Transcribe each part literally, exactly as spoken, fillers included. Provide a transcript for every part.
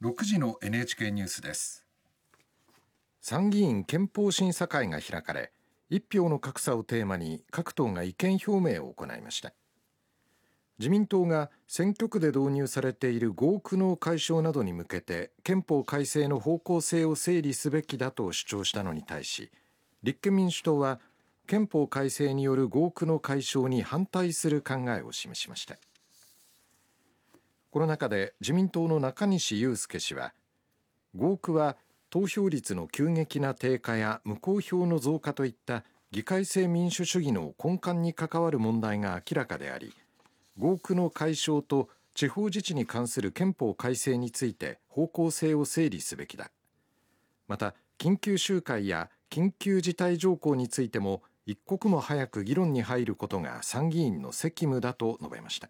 ろくじの エヌエイチケー ニュースです。 参議院憲法審査会が開かれ、一票の格差をテーマに各党が意見表明を行いました。自民党が選挙区で導入されている合区の解消などに向けて憲法改正の方向性を整理すべきだと主張したのに対し、立憲民主党は憲法改正による合区の解消に反対する考えを示しました。この中で自民党の中西祐介氏は、合区は投票率の急激な低下や無効票の増加といった議会制民主主義の根幹に関わる問題が明らかであり、合区の解消と地方自治に関する憲法改正について方向性を整理すべきだ。また、緊急集会や緊急事態条項についても一刻も早く議論に入ることが参議院の責務だと述べました。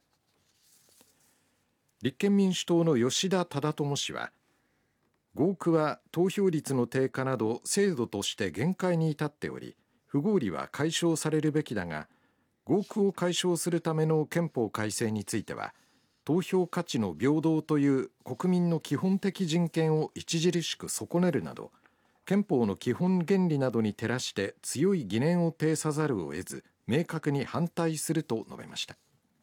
立憲民主党の吉田忠智氏は、合区は投票率の低下など制度として限界に至っており、不合理は解消されるべきだが、合区を解消するための憲法改正については、投票価値の平等という国民の基本的人権を著しく損ねるなど、憲法の基本原理などに照らして強い疑念を呈さざるを得ず、明確に反対すると述べました。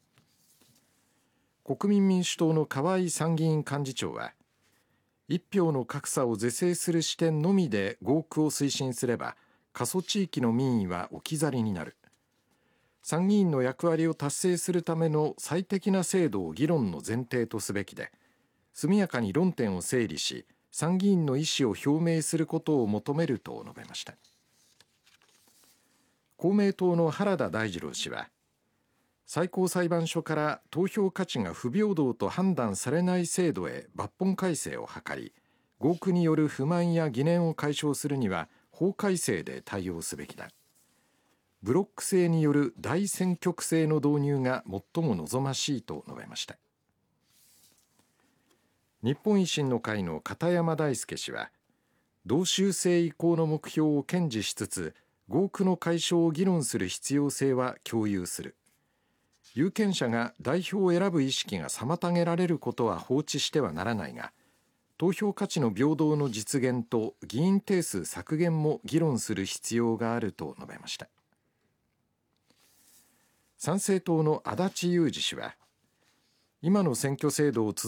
国民民主党の河井参議院幹事長は、一票の格差を是正する視点のみで合区を推進すれば、過疎地域の民意は置き去りになる。参議院の役割を達成するための最適な制度を議論の前提とすべきで、速やかに論点を整理し、参議院の意思を表明することを求めると述べました。公明党の原田大二郎氏は、最高裁判所から投票価値が不平等と判断されない制度へ抜本改正を図り、合区による不満や疑念を解消するには法改正で対応すべきだ。ブロック制による大選挙区制の導入が最も望ましいと述べました。日本維新の会の片山大介氏は、同州制移行の目標を堅持しつつ、合区の解消を議論する必要性は共有する。有権者が代表を選ぶ意識が妨げられることは放置してはならないが、投票価値の平等の実現と議員定数削減も議論する必要があると述べました。参政党の足立雄二氏は、今の選挙制度を続